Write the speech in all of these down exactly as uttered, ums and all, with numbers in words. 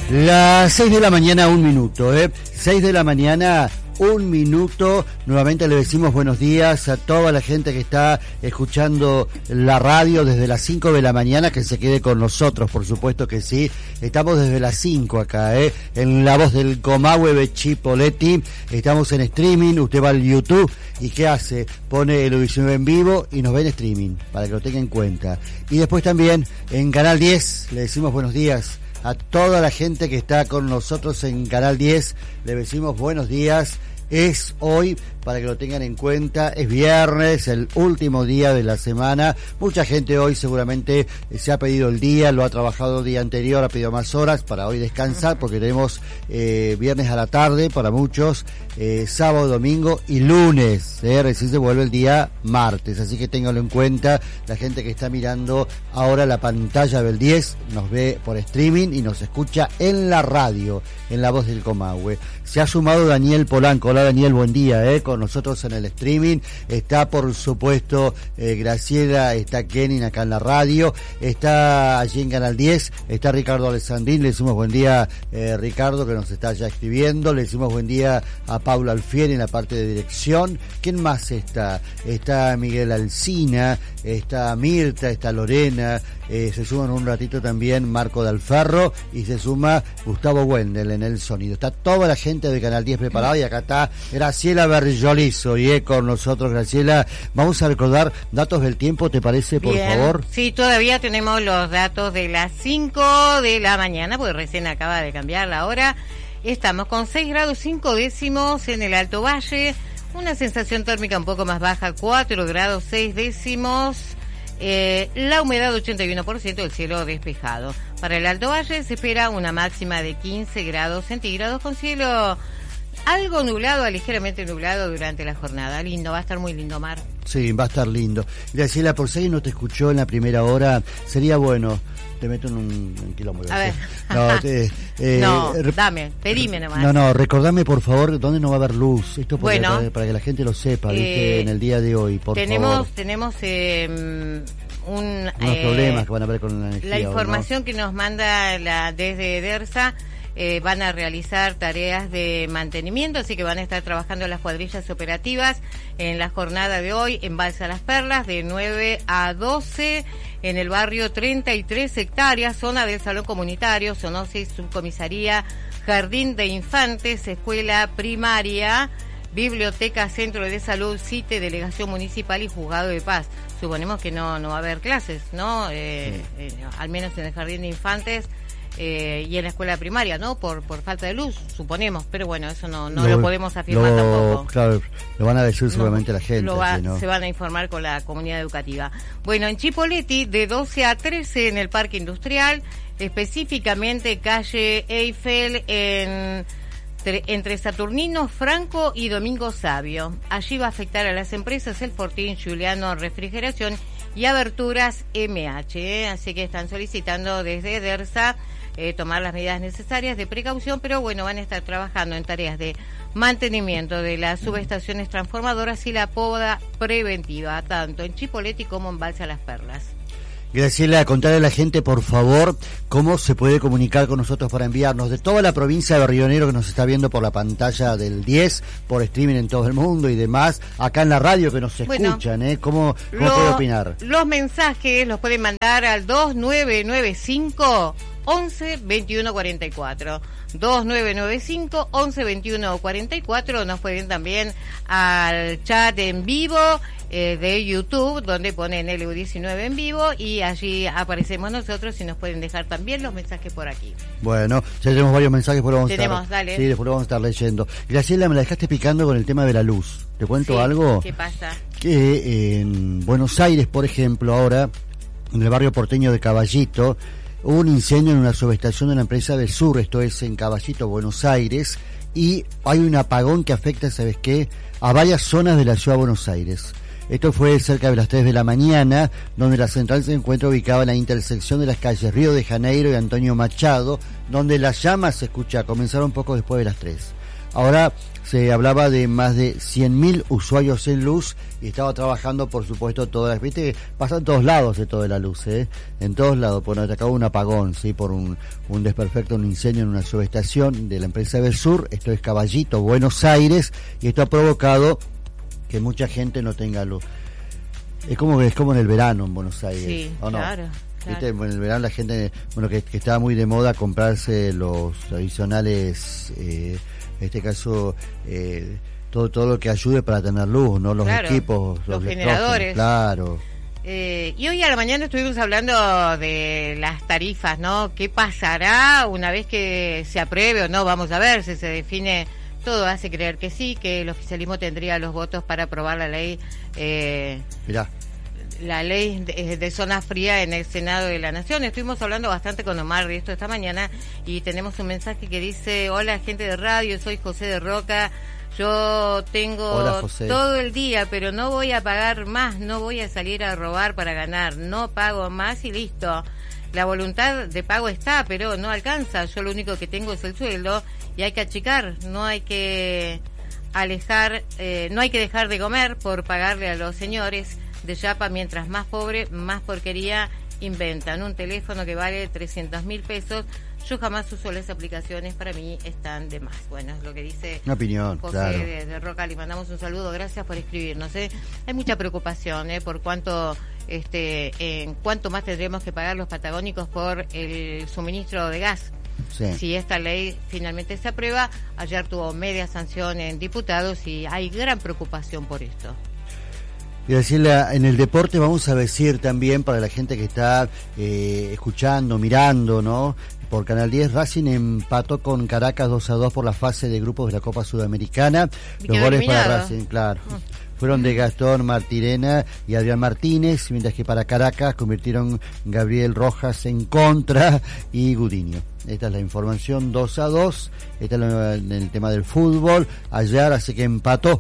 Las seis de la mañana, un minuto, ¿eh? seis de la mañana, un minuto. Nuevamente le decimos buenos días a toda la gente que está escuchando la radio desde las cinco de la mañana, que se quede con nosotros, por supueto que sí. Estamos desde las cinco acá, ¿eh? En la voz del Comahue de Chipoleti. Estamos en streaming, usted va al YouTube y ¿qué hace? Pone el diecinueve en vivo y nos ve en streaming, para que lo tenga en cuenta. Y después también en Canal diez le decimos buenos días a toda la gente que está con nosotros en Canal diez, le decimos buenos días. Es hoy, para que lo tengan en cuenta, es viernes, el último día de la semana. Mucha gente hoy seguramente se ha pedido el día, lo ha trabajado el día anterior, ha pedido más horas para hoy descansar, porque tenemos eh, viernes a la tarde para muchos, eh, sábado, domingo y lunes, eh, recién se vuelve el día martes, así que ténganlo en cuenta. La gente que está mirando ahora la pantalla del diez nos ve por streaming y nos escucha en la radio, en la voz del Comahue. Se ha sumado Daniel Polanco. Hola Daniel, buen día, eh, con nosotros en el streaming. Está por supuesto eh, Graciela, está Kenin acá en la radio, está allí en Canal diez, está Ricardo Alessandrín. Le decimos buen día, eh, Ricardo, que nos está ya escribiendo. Le decimos buen día a Paula Alfieri en la parte de dirección. ¿Quién más está? Está Miguel Alsina, está Mirta, está Lorena, eh, se suman un ratito también Marco Dalferro y se suma Gustavo Wendel en el sonido. Está toda la gente de Canal diez preparada y acá está Graciela Bergiolizo y eh, con nosotros. Graciela, vamos a recordar datos del tiempo, ¿te parece, por Bien. favor? Sí, todavía tenemos los datos de las cinco de la mañana, porque recién acaba de cambiar la hora. Estamos con seis grados cinco décimos en el Alto Valle, una sensación térmica un poco más baja, cuatro grados seis décimos. Eh, la humedad ochenta y uno por ciento, el cielo despejado. Para el Alto Valle se espera una máxima de quince grados centígrados con cielo algo nublado a ligeramente nublado durante la jornada. Lindo, va a estar muy lindo, Mar. Sí, va a estar lindo. Graciela, por si alguien no te escuchó en la primera hora, sería bueno, te meto en un, un quilombo. A ver. No, te, eh, no dame, pedime nomás. No, no, recordame por favor dónde no va a haber luz. Esto para, bueno, para, para que la gente lo sepa, eh, ¿viste? En el día de hoy, por tenemos, favor. Tenemos eh, un... Unos eh, problemas que van a ver con la energía. La información, ¿no?, que que nos manda la desde DERSA. Eh, van a realizar tareas de mantenimiento, así que van a estar trabajando las cuadrillas operativas en la jornada de hoy en Balsa Las Perlas, de nueve a doce, en el barrio treinta y tres hectáreas, zona del Salón Comunitario, Sonosis, Subcomisaría, Jardín de Infantes, Escuela Primaria, Biblioteca, Centro de Salud, C I T E, Delegación Municipal y Juzgado de Paz. Suponemos que no, no va a haber clases, ¿no? Eh, sí. eh, al menos en el Jardín de Infantes. Eh, y en la escuela primaria, ¿no? Por por falta de luz, suponemos, pero bueno, eso no no lo, lo podemos afirmar lo, tampoco. Claro, lo van a decir seguramente no, la gente. Va, ¿sí, no? Se van a informar con la comunidad educativa. Bueno, en Chipoleti, de doce a trece en el Parque Industrial, específicamente calle Eiffel, en entre Saturnino Franco y Domingo Sabio. Allí va a afectar a las empresas El Fortín, Giuliano Refrigeración y Aberturas M H, ¿eh? Así que están solicitando desde DERSA Eh, tomar las medidas necesarias de precaución, pero bueno, van a estar trabajando en tareas de mantenimiento de las subestaciones transformadoras y la poda preventiva, tanto en Chipoleti como en Balsa Las Perlas. Graciela, contarle a la gente, por favor, cómo se puede comunicar con nosotros para enviarnos de toda la provincia de Río Negro, que nos está viendo por la pantalla del diez, por streaming en todo el mundo y demás, acá en la radio que nos bueno, escuchan, ¿eh? ¿Cómo, cómo lo, puede opinar? Los mensajes los pueden mandar al dos nueve nueve cinco once veintiuno cuarenta y cuatro. dos nueve nueve cinco once veintiuno cuarenta y cuatro. Nos pueden también al chat en vivo eh, de YouTube, donde ponen L U diecinueve en vivo, y allí aparecemos nosotros y nos pueden dejar también los mensajes por aquí. Bueno, ya tenemos varios mensajes, después lo vamos tenemos, a estar, dale. Sí, después lo vamos a estar leyendo. Graciela, me la dejaste picando con el tema de la luz. ¿Te cuento sí, algo? ¿Qué pasa? Que en Buenos Aires, por ejemplo, ahora, en el barrio porteño de Caballito, hubo un incendio en una subestación de la empresa del Sur, esto es en Caballito, Buenos Aires, y hay un apagón que afecta, ¿sabes qué?, a varias zonas de la ciudad de Buenos Aires. Esto fue cerca de las tres de la mañana, donde la central se encuentra ubicada en la intersección de las calles Río de Janeiro y Antonio Machado, donde las llamas, se escucha, comenzaron poco después de las tres. Ahora se hablaba de más de cien mil usuarios en luz y estaba trabajando, por supuesto, todas las... Viste que pasa en todos lados de toda la luz, ¿eh? En todos lados, por donde acabó un apagón, ¿sí? Por un, un desperfecto, un incendio en una subestación de la empresa Belsur. Esto es Caballito, Buenos Aires, y esto ha provocado que mucha gente no tenga luz. Es como es como en el verano en Buenos Aires, sí, ¿o no? Claro. ¿Viste? En el verano la gente, bueno, que, que estaba muy de moda comprarse los tradicionales, eh, en este caso, eh, todo todo lo que ayude para tener luz, ¿no? Los claro, equipos, los, los generadores. Claro. Eh, y hoy a la mañana estuvimos hablando de las tarifas, ¿no? ¿Qué pasará una vez que se apruebe o no? Vamos a ver si se define. Todo hace creer que sí, que el oficialismo tendría los votos para aprobar la ley. Eh, Mirá. La ley de, de zona fría en el Senado de la Nación. Estuvimos hablando bastante con Omar de esto esta mañana y tenemos un mensaje que dice: hola gente de radio, soy José de Roca, yo tengo Hola, José. Todo el día, pero no voy a pagar más, no voy a salir a robar para ganar, no pago más y listo. La voluntad de pago está, pero no alcanza, yo lo único que tengo es el sueldo y hay que achicar, no hay que alejar, eh, no hay que dejar de comer por pagarle a los señores de Yapa. Mientras más pobre, más porquería inventan. Un teléfono que vale trescientos mil pesos. Yo jamás uso las aplicaciones, para mí están de más. Bueno, es lo que dice una opinión, José claro. de, de Roca. Le mandamos un saludo, gracias por escribirnos. ¿eh? Hay mucha preocupación ¿eh? por cuánto, este, en cuánto más tendremos que pagar los patagónicos por el suministro de gas. Sí. Si esta ley finalmente se aprueba, ayer tuvo media sanción en diputados y hay gran preocupación por esto. Y decirle, en el deporte vamos a decir también para la gente que está eh, escuchando, mirando, ¿no? Por Canal diez, Racing empató con Caracas dos a dos por la fase de grupos de la Copa Sudamericana. Los goles eliminado. para Racing, claro. Mm. Fueron de Gastón Martirena y Adrián Martínez, mientras que para Caracas convirtieron Gabriel Rojas en contra y Gudiño. Esta es la información, dos a dos. Esta es la, en el tema del fútbol. Ayer así que empató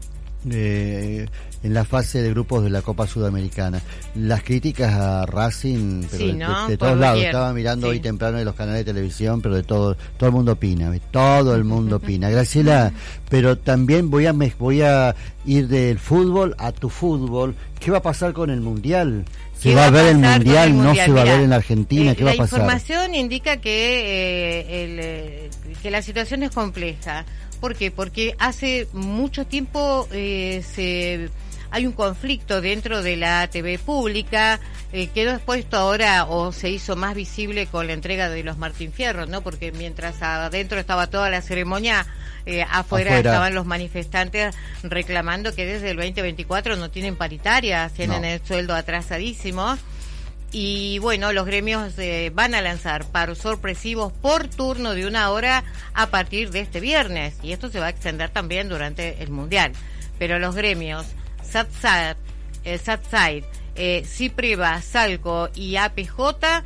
Eh, en la fase de grupos de la Copa Sudamericana. Las críticas a Racing, pero sí, de, ¿no? de, de Por todos lados. doquier. Estaba mirando sí. hoy temprano de los canales de televisión, pero de todo, todo el mundo opina, todo el mundo opina. Graciela, pero también voy a me, voy a ir del fútbol a tu fútbol. ¿Qué va a pasar con el Mundial? ¿Se va a ver el mundial, el mundial? ¿No se va Mirá, a ver en Argentina? ¿Qué eh, va a pasar? La información indica que, eh, el, eh, que la situación es compleja. ¿Por qué? Porque hace mucho tiempo eh, se hay un conflicto dentro de la T V pública, eh, quedó expuesto ahora o se hizo más visible con la entrega de los Martín Fierro, ¿no? Porque mientras adentro estaba toda la ceremonia, eh, afuera, afuera estaban los manifestantes reclamando que desde el veinte veinticuatro no tienen paritaria, tienen no. el sueldo atrasadísimo. Y bueno, los gremios eh, van a lanzar paros sorpresivos por turno de una hora a partir de este viernes. Y esto se va a extender también durante el Mundial. Pero los gremios SATSAT, eh, SATSAID, eh, CIPREVA, SALCO y A P J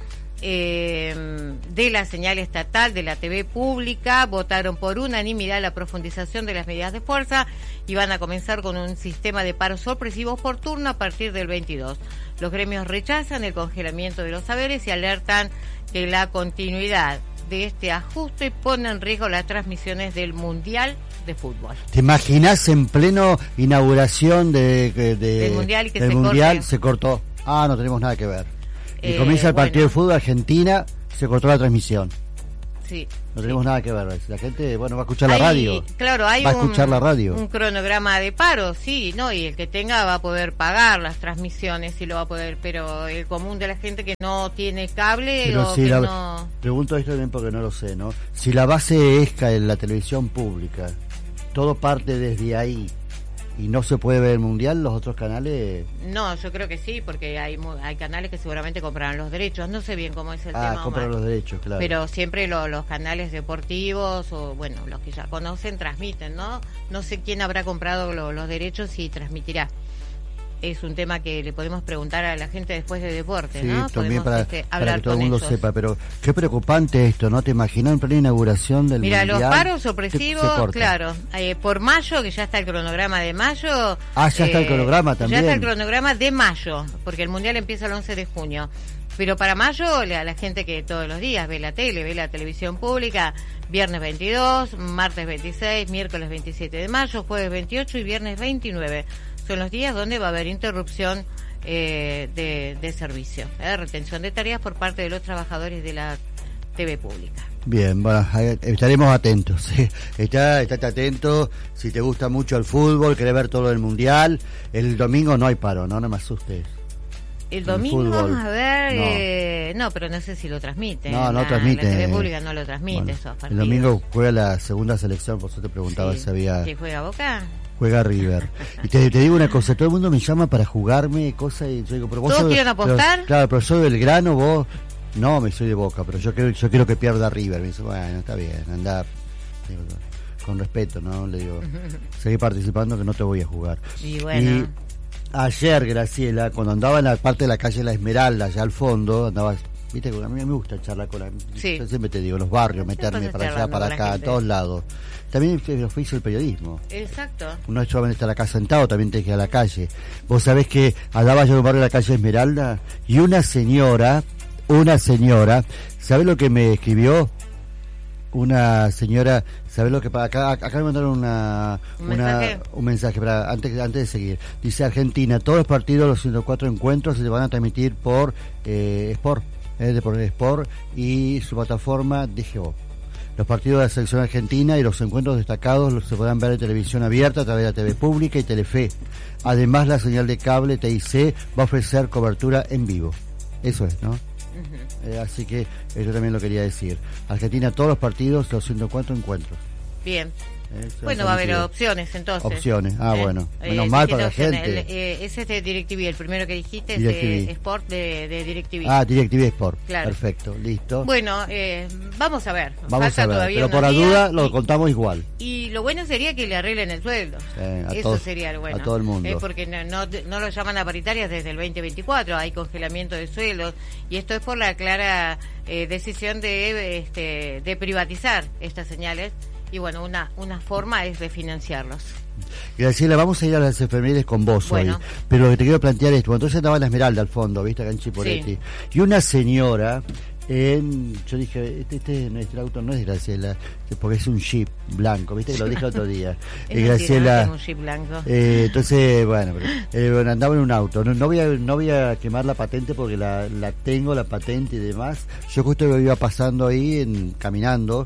eh, de la señal estatal de la T V pública votaron por unanimidad la profundización de las medidas de fuerza y van a comenzar con un sistema de paros sorpresivos por turno a partir del veintidós. Los gremios rechazan el congelamiento de los saberes y alertan que la continuidad de este ajuste pone en riesgo las transmisiones del Mundial de Fútbol. ¿Te imaginas en pleno inauguración de, de, del Mundial y que del se, mundial, corte? se cortó? Ah, no tenemos nada que ver. Y eh, comienza el partido bueno. de fútbol, Argentina, se cortó la transmisión. Sí. No tenemos sí. nada que ver. La gente, bueno, va a escuchar hay, la radio. Claro, hay va a un, escuchar la radio. un cronograma de paro, sí, no, y el que tenga va a poder pagar las transmisiones y lo va a poder, pero el común de la gente que no tiene cable pero o si que la, no... Pregunto esto también porque no lo sé, ¿no? Si la base es en la televisión pública, todo parte desde ahí y no se puede ver el mundial, los otros canales... No, yo creo que sí, porque hay hay canales que seguramente comprarán los derechos, no sé bien cómo es el ah, tema. Ah, compran los derechos, claro. Pero siempre lo, los canales deportivos o, bueno, los que ya conocen transmiten, ¿no? No sé quién habrá comprado lo, los derechos y transmitirá. Es un tema que le podemos preguntar a la gente después de deporte, sí, ¿no? también podemos para, este, para que todo el con mundo ellos. sepa, pero qué preocupante esto, ¿no? ¿Te imaginas en plena inauguración del Mira, mundial? los paros opresivos, claro, eh, por mayo, que ya está el cronograma de mayo. Ah, ya eh, está el cronograma también. Ya está el cronograma de mayo, porque el mundial empieza el once de junio. Pero para mayo, a la gente que todos los días ve la tele, ve la televisión pública, viernes veintidós, martes veintiséis, miércoles veintisiete de mayo, jueves veintiocho y viernes veintinueve. Son los días donde va a haber interrupción eh, de, de servicio, ¿eh? retención de tareas por parte de los trabajadores de la T V pública. Bien, bueno, estaremos atentos. ¿sí? Está, estate atento. Si te gusta mucho el fútbol, querés ver todo el mundial, el domingo no hay paro, no, no me asustes. El domingo, a ver, no. Eh, no, pero no sé si lo transmiten. No, no la, transmite. La T V pública no lo transmite, bueno, esos partidos. El domingo juega la segunda selección, por eso te preguntaba sí. si había... ¿Que juega Boca? Juega River. Y te, te digo una cosa, todo el mundo me llama para jugarme cosas y yo digo, pero vos... ¿Todos quieren apostar? Pero, claro, pero soy Belgrano, vos... No, me soy de Boca, pero yo quiero, yo quiero que pierda River. Me dice, bueno, está bien, anda... Digo, con respeto, ¿no? Le digo, seguí participando que no te voy a jugar. Y bueno... Y, ayer, Graciela, cuando andaba en la parte de la calle La Esmeralda, allá al fondo, andaba, viste, a mí me gusta charlar con la... Sí. Yo siempre te digo, los barrios, meterme para allá, para acá, a todos lados. También el oficio del periodismo. Exacto. Uno solamente está acá sentado, también te queda a la calle. Vos sabés que andaba yo en un barrio de la calle Esmeralda y una señora, una señora, ¿sabés lo que me escribió? Una señora, ¿sabés lo que para acá acá me mandaron una ¿Un una mensaje? un mensaje para antes antes de seguir. Dice Argentina, todos los partidos, los ciento cuatro encuentros se van a transmitir por eh, Sport, eh, de por Sport y su plataforma D G O. Los partidos de la selección argentina y los encuentros destacados los se podrán ver en televisión abierta a través de la T V pública y Telefe. Además, la señal de cable T I C va a ofrecer cobertura en vivo. Eso es, ¿no? Uh-huh. Eh, así que eh, yo también lo quería decir. Argentina, todos los partidos, los ciento cuatro encuentros. Bien. Eh, bueno, va a haber opciones entonces. Opciones, ah, eh, bueno. Menos eh, mal para la gente. El, eh, ese es de DirecTV, el primero que dijiste es de Sport de, de DirecTV. Ah, DirecTV Sport. Claro. Perfecto, listo. Bueno, eh, vamos a ver. Vamos Falta a ver, todavía pero por la duda lo y, contamos igual. Y lo bueno sería que le arreglen el sueldo. Eh, Eso todos, sería lo bueno. A todo el mundo. Eh, porque no, no, no lo llaman a paritarias desde el veinte veinticuatro, hay congelamiento de sueldos. Y esto es por la clara eh, decisión de, este, de privatizar estas señales. Y bueno, una una forma es de financiarlos. Graciela, vamos a ir a las enfermerías con vos bueno. hoy. Pero lo que te quiero plantear es, entonces estaba en la Esmeralda al fondo, ¿viste? Acá en Chipoletti. Sí. Y una señora, en, yo dije, este, este nuestro auto no es Graciela, porque es un Jeep blanco, ¿viste? Que lo dije otro día. eh, Graciela, no un Jeep blanco. Eh, entonces, bueno, eh, bueno, andaba en un auto. No, no voy a no voy a quemar la patente porque la, la tengo, la patente y demás. Yo justo iba pasando ahí, en, caminando,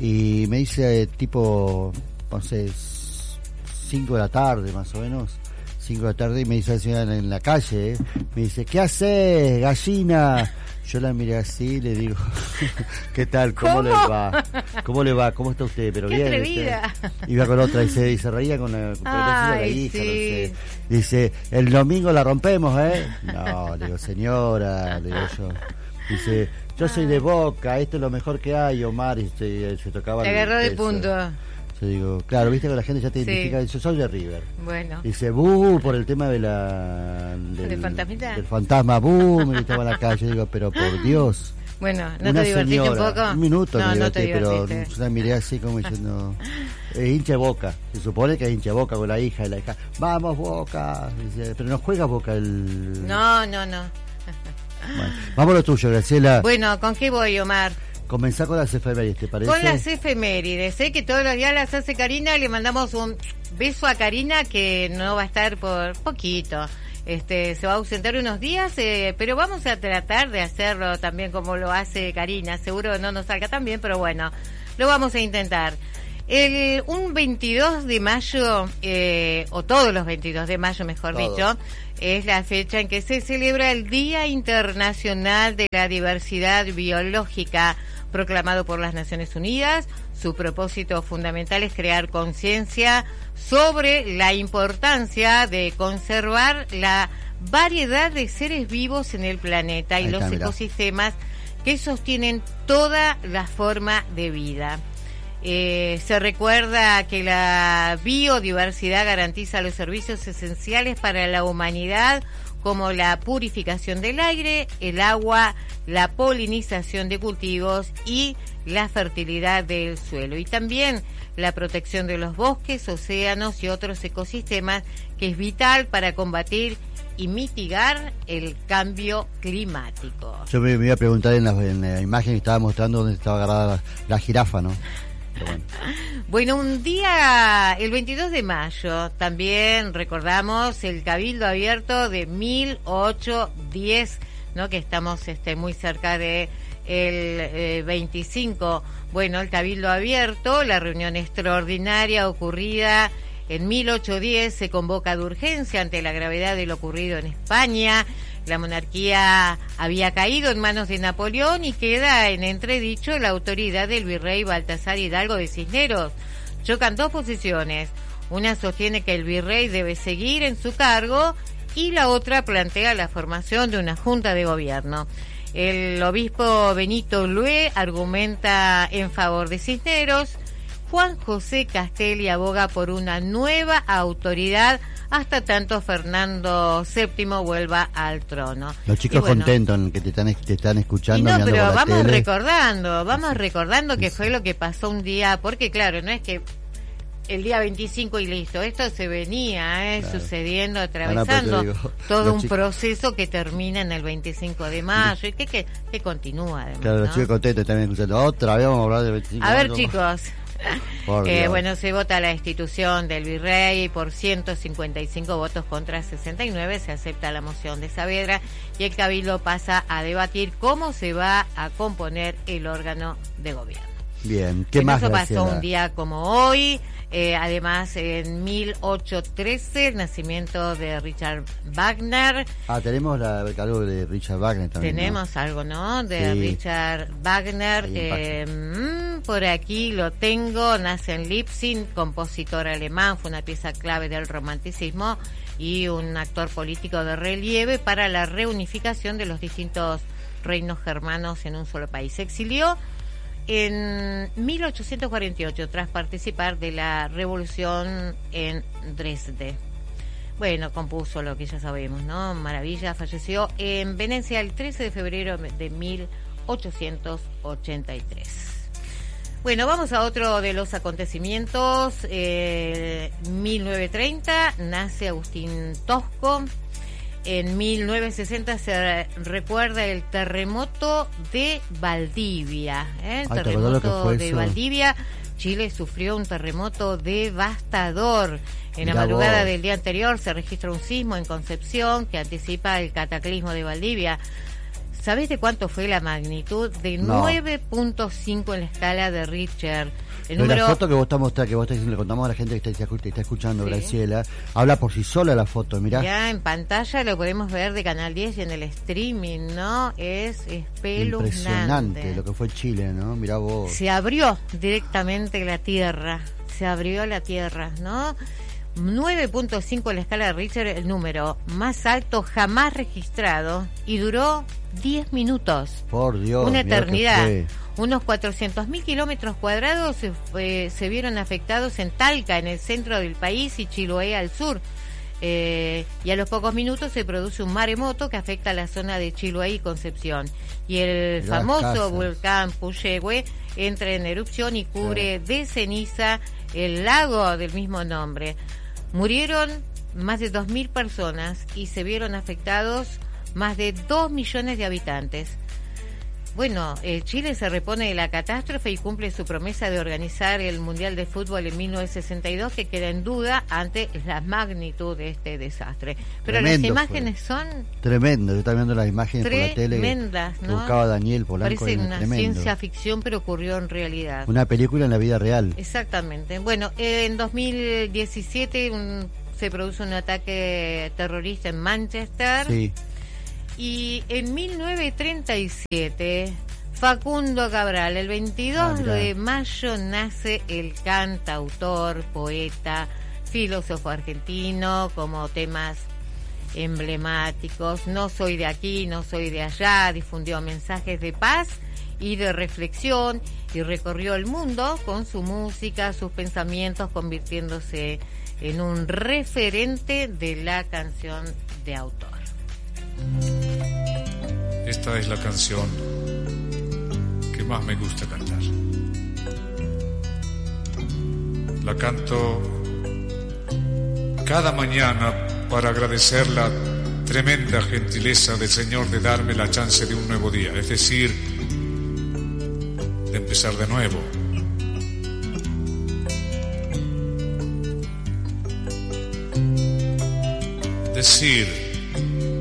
y me dice, eh, tipo, no sé, cinco de la tarde más o menos, cinco de la tarde, y me dice la señora en, en la calle, eh, me dice, ¿qué haces, gallina? Yo la miré así y le digo, ¿qué tal? ¿Cómo, ¿Cómo? le va? ¿Cómo le va? ¿Cómo está usted? Pero ¡Qué bien. atrevida! Este, iba con otra y se, y se reía con la, con Ay, la hija, sí. no sé. Dice, el domingo la rompemos, ¿eh? No, le digo, señora, le digo yo. Dice, yo soy de Boca, esto es lo mejor que hay, Omar, y se, se tocaba Te el agarró de peso. punto. Yo digo, claro, viste que la gente ya te sí. identifica, yo soy de River. Bueno. Dice, buh, por el tema de la... Del, ¿De fantasmita? Del fantasma, buh, me gritaba en la calle. Yo digo, pero por Dios. Bueno, ¿no una te divertiste señora, un poco? Un minuto no, me no divertí, te pero divertiste. yo la miré así como diciendo, eh, hincha Boca. Se supone que es hincha Boca con la hija y la hija, vamos Boca. Dice, pero no juega Boca el... No, no, no. Bueno, vamos a lo tuyo, Graciela. Bueno, ¿con qué voy, Omar? Comenzá con las efemérides, ¿te parece? Con las efemérides, sé que todos los días las hace Karina, le mandamos un beso a Karina que no va a estar por poquito. Este, se va a ausentar unos días, eh, pero vamos a tratar de hacerlo también como lo hace Karina. Seguro no nos salga tan bien, pero bueno, lo vamos a intentar. El, un veintidós de mayo, eh, o todos los veintidós de mayo, mejor Todo. dicho, es la fecha en que se celebra el Día Internacional de la Diversidad Biológica, proclamado por las Naciones Unidas. Su propósito fundamental es crear conciencia sobre la importancia de conservar la variedad de seres vivos en el planeta y Ahí los está, mirá. ecosistemas que sostienen toda la forma de vida. Eh, se recuerda que la biodiversidad garantiza los servicios esenciales para la humanidad, como la purificación del aire, el agua, la polinización de cultivos y la fertilidad del suelo. Y también la protección de los bosques, océanos y otros ecosistemas, que es vital para combatir y mitigar el cambio climático. Yo me, me iba a preguntar en la, en la imagen que estaba mostrando dónde estaba agarrada la, la jirafa, ¿no? Bueno. Bueno, un día, el veintidós de mayo, también recordamos el Cabildo Abierto de mil ochocientos diez, ¿no? Que estamos este, muy cerca de el eh, veinticinco. Bueno, el Cabildo Abierto, la reunión extraordinaria ocurrida en mil ochocientos diez, se convoca de urgencia ante la gravedad de lo ocurrido en España. La monarquía había caído en manos de Napoleón y queda en entredicho la autoridad del virrey Baltasar Hidalgo de Cisneros. Chocan dos posiciones. Una sostiene que el virrey debe seguir en su cargo y la otra plantea la formación de una junta de gobierno. El obispo Benito Lué argumenta en favor de Cisneros. Juan José Castelli aboga por una nueva autoridad hasta tanto Fernando séptimo vuelva al trono. Los chicos bueno, contentos que te están, te están escuchando. Y no, pero vamos tele. recordando, vamos sí. recordando que fue lo que pasó un día, porque claro, no es que el día veinticinco y listo, esto se venía eh, claro. sucediendo, atravesando digo, todo un chicos... proceso que termina en el veinticinco de mayo y que, que, que continúa además. Claro, ¿no? Los chicos contentos también escuchando. Otra vez vamos a hablar del veinticinco. A ver, chicos. Eh, bueno, se vota la institución del virrey por ciento cincuenta y cinco votos contra sesenta y nueve, se acepta la moción de Saavedra y el Cabildo pasa a debatir cómo se va a componer el órgano de gobierno. Bien, ¿qué bueno, más? Eso pasó un día como hoy. Eh, además, en mil ochocientos trece, el nacimiento de Richard Wagner. Ah, tenemos la, algo de Richard Wagner también. Tenemos, ¿no? algo, ¿no? De sí. Richard Wagner. Eh, mmm, por aquí lo tengo. Nace en Leipzig, compositor alemán, fue una pieza clave del romanticismo y un actor político de relieve para la reunificación de los distintos reinos germanos en un solo país. Se exilió en mil ochocientos cuarenta y ocho tras participar de la revolución en Dresde. Bueno, compuso lo que ya sabemos, ¿no? Maravilla. Falleció en Venecia el trece de febrero de mil ochocientos ochenta y tres. Bueno, vamos a otro de los acontecimientos. Eh, mil novecientos treinta nace Agustín Tosco. En mil novecientos sesenta se recuerda el terremoto de Valdivia. ¿eh? El Ay, terremoto de eso? Valdivia. Chile sufrió un terremoto devastador. En Mirá la madrugada vos. del día anterior se registra un sismo en Concepción que anticipa el cataclismo de Valdivia. ¿Sabés de cuánto fue la magnitud? De no. nueve punto cinco en la escala de Richter. El Pero número... la foto que vos estás mostrando, que vos estás, le contamos a la gente que está, que está escuchando, sí. Graciela, habla por sí sola la foto, mirá. Ya en pantalla lo podemos ver de Canal diez y en el streaming, ¿no? Es espeluznante. Impresionante lo que fue Chile, ¿no? Mirá vos. Se abrió directamente la tierra, se abrió la tierra, ¿no? nueve punto cinco en la escala de Richter, el número más alto jamás registrado, y duró diez minutos. Por Dios. Una eternidad. Unos cuatrocientos mil kilómetros cuadrados se, eh, se vieron afectados en Talca, en el centro del país, y Chiloé al sur. Eh, y a los pocos minutos se produce un maremoto que afecta a la zona de Chiloé y Concepción. Y el Las famoso casas. volcán Puyehue entra en erupción y cubre sí. de ceniza el lago del mismo nombre. Murieron más de dos mil personas y se vieron afectados más de dos millones de habitantes. Bueno, eh, Chile se repone de la catástrofe y cumple su promesa de organizar el Mundial de Fútbol en mil novecientos sesenta y dos, que queda en duda ante la magnitud de este desastre. Pero Tremendo las imágenes fue. son... Tremendo, yo estaba viendo las imágenes por la tele. Tremendas, que ¿no? buscaba Daniel Polanco. Parece una tremendo. ciencia ficción, pero ocurrió en realidad. Una película en la vida real. Exactamente. Bueno, eh, en dos mil diecisiete un, se produce un ataque terrorista en Manchester. Sí. Y en mil novecientos treinta y siete, Facundo Cabral, el veintidós ah, de mayo, nace el cantautor, poeta, filósofo argentino, como temas emblemáticos: no soy de aquí, no soy de allá. Difundió mensajes de paz y de reflexión y recorrió el mundo con su música, sus pensamientos, convirtiéndose en un referente de la canción de autor. Esta es la canción que más me gusta cantar. La canto cada mañana para agradecerla tremenda gentileza del Señor de darme la chance de un nuevo día, es decir, de empezar de nuevo. Decir